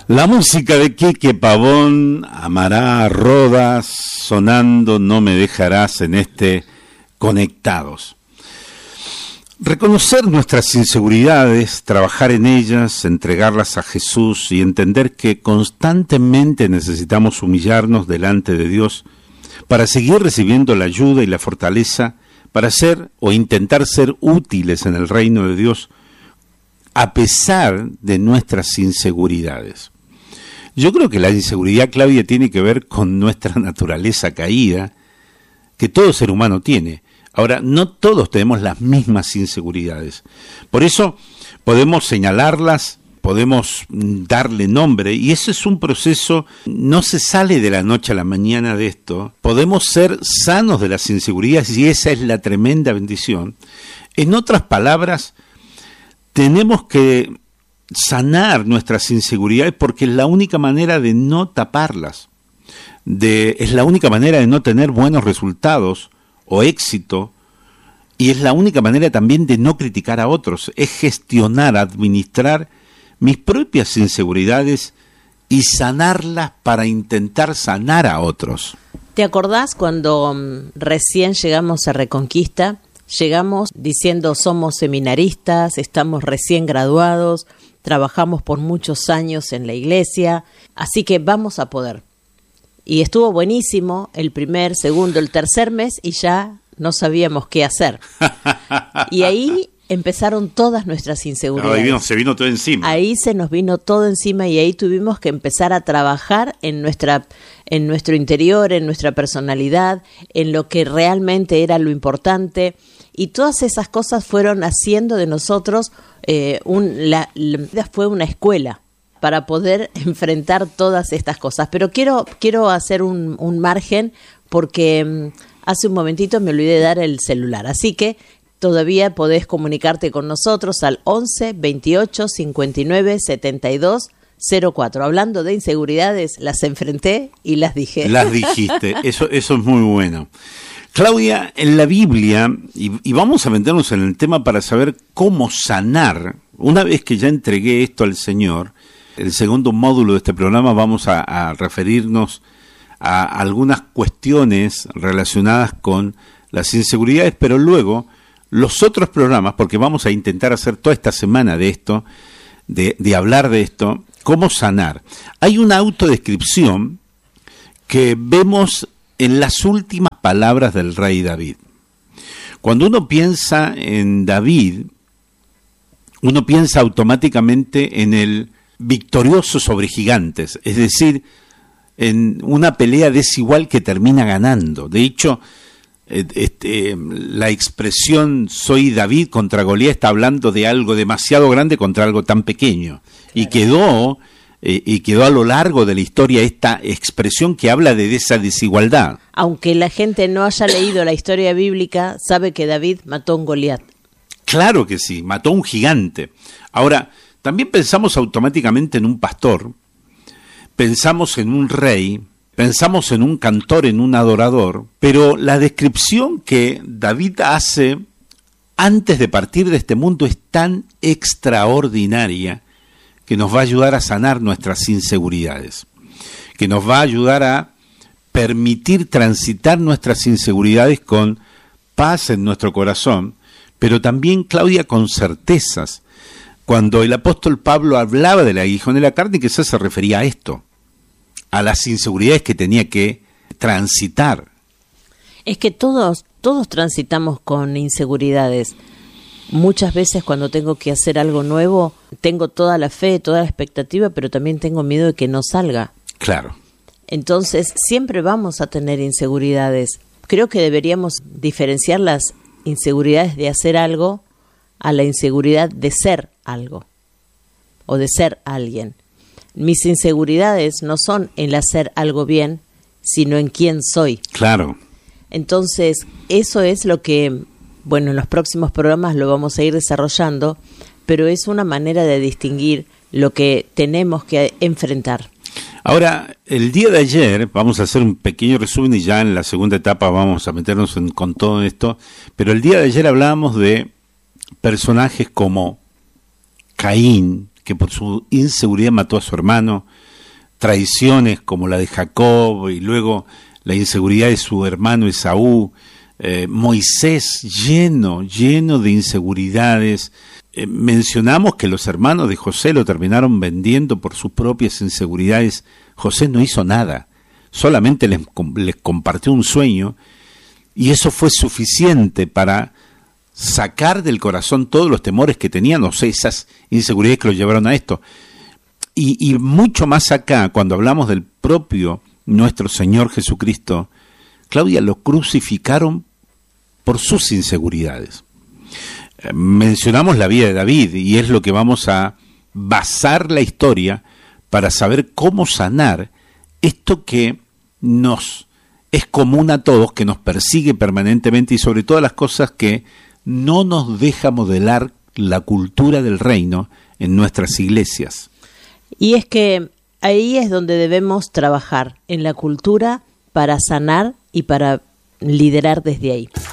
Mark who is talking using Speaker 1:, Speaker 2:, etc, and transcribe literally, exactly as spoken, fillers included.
Speaker 1: La música de Quique Pavón, Amará Rodas, sonando No me dejarás en este Conectados. Reconocer nuestras inseguridades, trabajar en ellas, entregarlas a Jesús y entender que constantemente necesitamos humillarnos delante de Dios para seguir recibiendo la ayuda y la fortaleza para ser o intentar ser útiles en el reino de Dios a pesar de nuestras inseguridades. Yo creo que la inseguridad, Claudia, tiene que ver con nuestra naturaleza caída, que todo ser humano tiene. Ahora, no todos tenemos las mismas inseguridades. Por eso podemos señalarlas, podemos darle nombre, y ese es un proceso, no se sale de la noche a la mañana de esto. Podemos ser sanos de las inseguridades, y esa es la tremenda bendición. En otras palabras, tenemos que sanar nuestras inseguridades porque es la única manera de no taparlas, de, es la única manera de no tener buenos resultados o éxito, y es la única manera también de no criticar a otros, es gestionar, administrar mis propias inseguridades y sanarlas para intentar sanar a otros.
Speaker 2: ¿Te acordás cuando um, recién llegamos a Reconquista? Llegamos diciendo somos seminaristas, estamos recién graduados, trabajamos por muchos años en la iglesia, así que vamos a poder. Y estuvo buenísimo el primer, segundo, el tercer mes y ya no sabíamos qué hacer. Y ahí empezaron todas nuestras inseguridades.
Speaker 1: Ahí vino, se vino todo encima.
Speaker 2: Ahí se nos vino todo encima y ahí tuvimos que empezar a trabajar en nuestra, en nuestro interior, en nuestra personalidad, en lo que realmente era lo importante. Y todas esas cosas fueron haciendo de nosotros, eh, un, la, la, fue una escuela para poder enfrentar todas estas cosas. Pero quiero, quiero hacer un, un margen porque um, hace un momentito me olvidé de dar el celular. Así que todavía podés comunicarte con nosotros al once, veintiocho, cincuenta y nueve, setenta y dos, cero cuatro. Hablando de inseguridades, las enfrenté y las dije.
Speaker 1: Las dijiste, eso, eso es muy bueno. Claudia, en la Biblia, y, y vamos a meternos en el tema para saber cómo sanar, una vez que ya entregué esto al Señor, el segundo módulo de este programa vamos a, a referirnos a algunas cuestiones relacionadas con las inseguridades, pero luego los otros programas, porque vamos a intentar hacer toda esta semana de esto, de, de hablar de esto, cómo sanar. Hay una autodescripción que vemos en las últimas palabras del rey David. Cuando uno piensa en David, uno piensa automáticamente en el victorioso sobre gigantes, es decir, en una pelea desigual que termina ganando. De hecho, este, la expresión soy David contra Goliat está hablando de algo demasiado grande contra algo tan pequeño. Y quedó, eh, y quedó a lo largo de la historia esta expresión que habla de esa desigualdad.
Speaker 2: Aunque la gente no haya leído la historia bíblica, sabe que David mató a un Goliat.
Speaker 1: Claro que sí, mató a un gigante. Ahora, también pensamos automáticamente en un pastor, pensamos en un rey, pensamos en un cantor, en un adorador, pero la descripción que David hace antes de partir de este mundo es tan extraordinaria que nos va a ayudar a sanar nuestras inseguridades, que nos va a ayudar a permitir transitar nuestras inseguridades con paz en nuestro corazón, pero también, Claudia, con certezas. Cuando el apóstol Pablo hablaba del aguijón de la carne, quizás se refería a esto, a las inseguridades que tenía que transitar.
Speaker 2: Es que todos, todos transitamos con inseguridades. Muchas veces cuando tengo que hacer algo nuevo, tengo toda la fe, toda la expectativa, pero también tengo miedo de que no salga.
Speaker 1: Claro.
Speaker 2: Entonces, siempre vamos a tener inseguridades. Creo que deberíamos diferenciar las inseguridades de hacer algo a la inseguridad de ser algo o de ser alguien. Mis inseguridades no son en el hacer algo bien, sino en quién soy.
Speaker 1: Claro.
Speaker 2: Entonces, eso es lo que, bueno, en los próximos programas lo vamos a ir desarrollando, pero es una manera de distinguir lo que tenemos que enfrentar.
Speaker 1: Ahora, el día de ayer, vamos a hacer un pequeño resumen y ya en la segunda etapa vamos a meternos en, con todo esto, pero el día de ayer hablábamos de personajes como Caín, que por su inseguridad mató a su hermano, traiciones como la de Jacob y luego la inseguridad de su hermano Esaú, eh, Moisés lleno, lleno de inseguridades. Eh, mencionamos que los hermanos de José lo terminaron vendiendo por sus propias inseguridades. José no hizo nada, solamente les, les compartió un sueño y eso fue suficiente para sacar del corazón todos los temores que tenían, o sea, esas inseguridades que lo llevaron a esto. Y, y mucho más acá, cuando hablamos del propio nuestro Señor Jesucristo, Claudia, lo crucificaron por sus inseguridades. Eh, mencionamos la vida de David y es lo que vamos a basar la historia para saber cómo sanar esto que nos es común a todos, que nos persigue permanentemente y sobre todas las cosas que no nos deja modelar la cultura del reino en nuestras iglesias.
Speaker 2: Y es que ahí es donde debemos trabajar, en la cultura, para sanar y para liderar desde ahí.